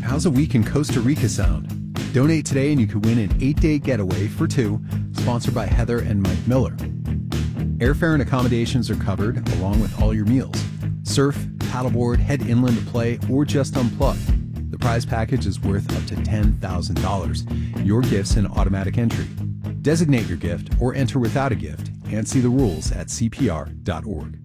how's a week in Costa Rica sound? Donate today and you could win an 8-day getaway for two, sponsored by Heather and Mike Miller. Airfare and accommodations are covered, along with all your meals. Surf, paddleboard, head inland to play, or just unplug. The prize package is worth up to $10,000. Your gift's an automatic entry. Designate your gift or enter without a gift and see the rules at CPR.org.